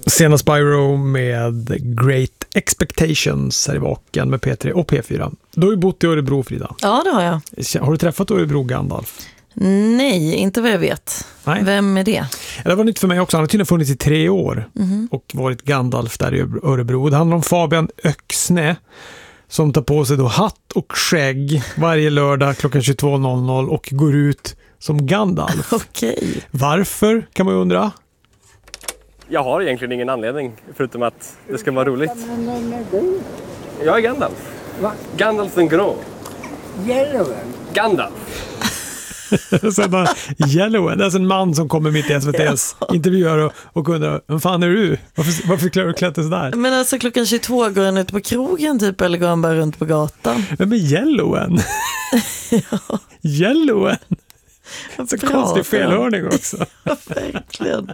Sena Spyro med Great Expectations här i vaken med P3 och P4. Du har ju bott i Örebro, Frida. Ja, det har jag. Har du träffat Örebro Gandalf? Nej, inte vad jag vet. Nej. Vem är det? Det var nytt för mig också. Han har tydligen funnits i 3 år och varit Gandalf där i Örebro. Det handlar om Fabian Öxne som tar på sig då hatt och skägg varje lördag klockan 22.00 och går ut som Gandalf. Okej. Varför, kan man ju undra. Jag har egentligen ingen anledning förutom att det ska vara roligt. Jag är Gandalf. Va? Gandalf den grå. Yellowen. Gandalf. Sen bara Yellowen, det är alltså en man som kommer mitt i SVT:s intervjuer och undrar, vem fan är du? Varför klär du klätt sådär? Men alltså klockan 22 går han ut på krogen typ, eller går han bara runt på gatan? Vem är Yellowen? Ja. Yellowen? Så konstig felhörning också. Ja, verkligen.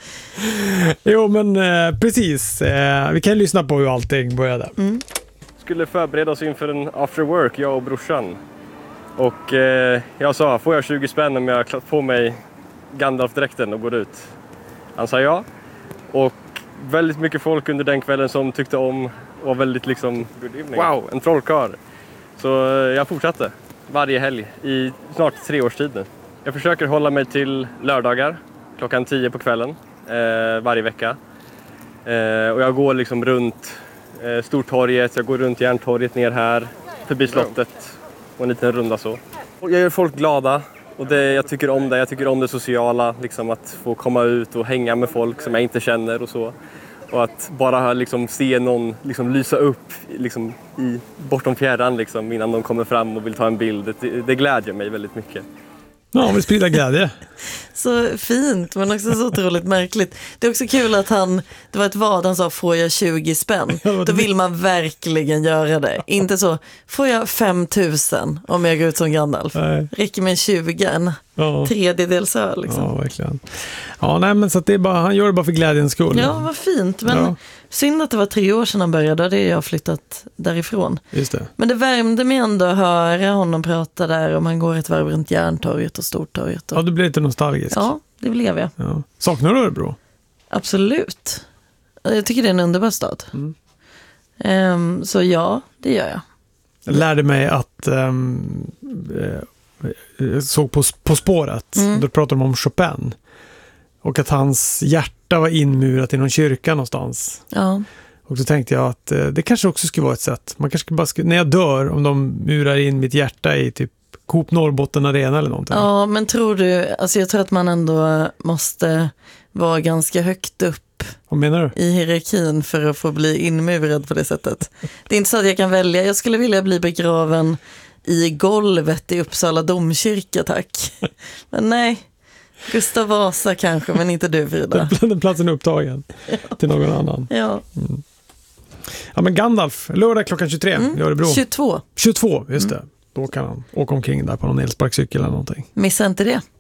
Jo, men precis. Vi kan lyssna på hur allting började. Skulle förbereda oss inför en after work, jag och brorsan. Och jag sa, får jag 20 spänn om jag klart på mig Gandalf-dräkten och går ut? Han sa ja. Och väldigt mycket folk under den kvällen som tyckte om, var väldigt liksom, wow, en trollkarl. Så jag fortsatte varje helg i snart 3 års tid nu. Jag försöker hålla mig till lördagar klockan 10 på kvällen varje vecka. Och jag går liksom runt Stortorget, jag går runt Järntorget ner här, förbi slottet och en liten runda så. Och jag gör folk glada och jag tycker om det. Jag tycker om det sociala, liksom att få komma ut och hänga med folk som jag inte känner och så. Och att bara liksom se någon liksom lysa upp liksom bortom fjärran liksom, innan de kommer fram och vill ta en bild. Det glädjer mig väldigt mycket. Ja, vi sprider glädje. Så fint, men också så otroligt märkligt. Det är också kul att det var ett vad han sa, får jag 20 spänn? Då vill man verkligen göra det. Inte så, får jag 5 000 om jag går ut som Gandalf? Nej. Räcker med 20, en tredjedels öl liksom. Ja, verkligen. Ja, nej, men så att det är bara, han gör det bara för glädjens skull. Ja, vad fint. Men synd att det var 3 år sedan han började, det är jag flyttat därifrån. Just det. Men det värmde mig ändå att höra honom prata där om han går ett varv runt Järntorget och Stortorget. Ja, du blir lite nostalgisk. Ja, det blev jag. Ja. Saknar du Örebro? Absolut. Jag tycker det är en underbar stad. Så ja, det gör jag. Jag lärde mig att såg på spåret. Då pratade de om Chopin. Och att hans hjärta var inmurat i någon kyrka någonstans. Ja. Och då tänkte jag att det kanske också skulle vara ett sätt. Man kanske bara när jag dör, om de murar in mitt hjärta i typ Coop Norrbotten Arena eller någonting. Ja, men tror du, alltså jag tror att man ändå måste vara ganska högt upp. Vad menar du? I hierarkin för att få bli inmurad på det sättet. Det är inte så att jag kan välja. Jag skulle vilja bli begraven i golvet i Uppsala domkyrka, tack. Men nej, Gustav Vasa kanske, men inte du, Frida. Den platsen är upptagen till någon annan. Ja. Ja, men Gandalf, lördag klockan 23 i Örebro. 22. 22, just det. Då kan han åka omkring där på någon elsparkcykel eller någonting. Missa inte det.